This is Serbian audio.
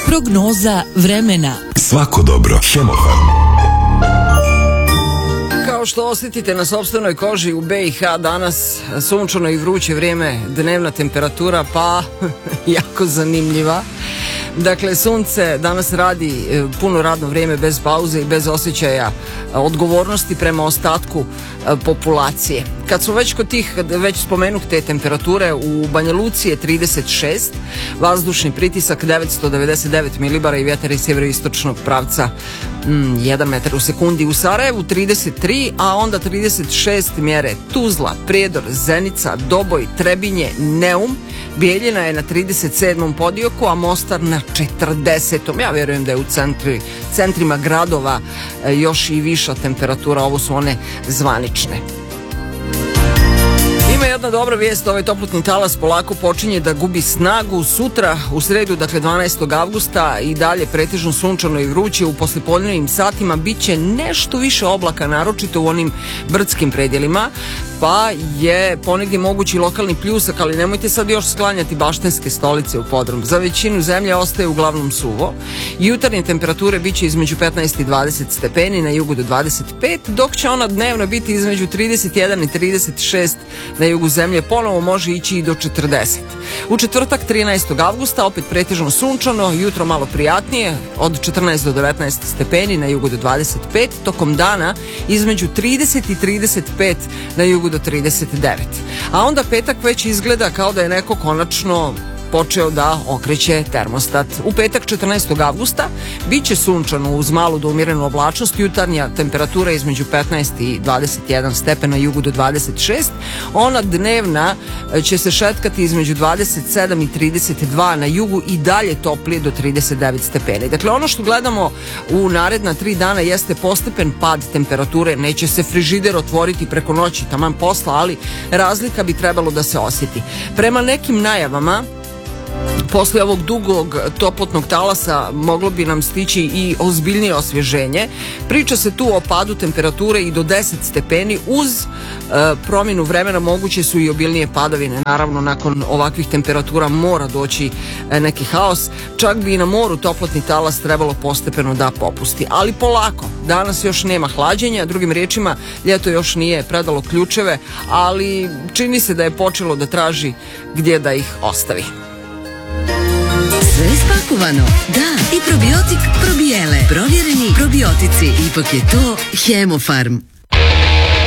Prognoza vremena. Svako dobro. Hemofarm. Kao što osjetite na sopstvenoj koži u BiH danas sunčano i vruće vrijeme, dnevna temperatura pa jako zanimljiva. Dakle, sunce danas radi puno radno vrijeme bez pauze i bez osjećaja odgovornosti prema ostatku populacije. Kad smo već kod tih već spomenute temperature, u Banja Luci je 36, vazdušni pritisak 999 milibara i vjetar iz sjeveroistočnog pravca 1 metar u sekundi. U Sarajevu 33, a onda 36 mjere Tuzla, Prijedor, Zenica, Doboj, Trebinje, Neum. Bijeljina je na 37. podioku, a Mostar na 40. Ja vjerujem da je u centrima gradova još i viša temperatura, ovo su one zvanične. Ima jedna dobra vijest, ovaj toplotni talas polako počinje da gubi snagu. Sutra, u sredu, dakle 12. avgusta, i dalje pretežno sunčano i vruće. U poslijepodnevnim satima bit će nešto više oblaka, naročito u onim brdskim predjelima, pa je ponegdje mogući lokalni pljusak, ali nemojte sad još sklanjati Baštenske stolice u podrum. Za većinu zemlje ostaje uglavnom suvo. Jutarnje temperature bit će između 15 i 20 stepeni, na jugu do 25, dok će ona dnevno biti između 31 i 36 na jugu zemlje, ponovo može ići i do 40. U četvrtak 13. avgusta opet pretežno sunčano, jutro malo prijatnije, od 14 do 19 stepeni, na jugu do 25, tokom dana između 30 i 35, na jugu do 39. A onda petak već izgleda kao da je neko konačno počeo da okreće termostat. U petak 14. avgusta bit će sunčano uz malu do umjerenu oblačnost, jutarnja temperatura između 15 i 21 stepen, na jugu do 26. Ona dnevna će se šetkati između 27 i 32, na jugu i dalje toplije do 39 stepeni. Dakle, ono što gledamo u naredna 3 dana jeste postepen pad temperature. Neće se frižider otvoriti preko noći, taman posla, ali razlika bi trebalo da se osjeti. Prema nekim najavama, poslije ovog dugog toplotnog talasa moglo bi nam stići i ozbiljnije osvježenje. Priča se tu o padu temperature i do 10 stepeni. Uz promjenu vremena moguće su i obilnije padavine. Naravno, nakon ovakvih temperatura mora doći neki haos. Čak bi i na moru toplotni talas trebalo postepeno da popusti. Ali polako, danas još nema hlađenja. Drugim riječima, ljeto još nije predalo ključeve, ali čini se da je počelo da traži gdje da ih ostavi. Sve je spakovano. Da, i probiotik probijele. Provjereni probiotici. Ipak je to Hemofarm.